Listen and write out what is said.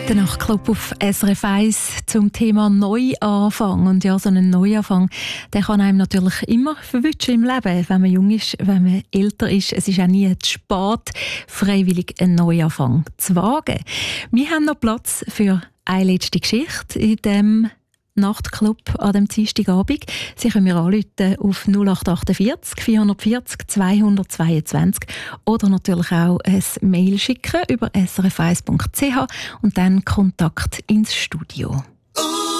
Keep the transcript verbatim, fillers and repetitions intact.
Der Nachtclub auf S R F eins zum Thema Neuanfang. Und ja, so ein Neuanfang, der kann einem natürlich immer verwünschen im Leben, wenn man jung ist, wenn man älter ist. Es ist auch nie zu spät, freiwillig einen Neuanfang zu wagen. Wir haben noch Platz für eine letzte Geschichte in dem Nachtclub an dem Dienstagabend. Sie können mir anrufen auf null acht achtundvierzig vierhundertvierzig zweihundertzweiundzwanzig oder natürlich auch ein Mail schicken über s r f eins punkt c h und dann Kontakt ins Studio.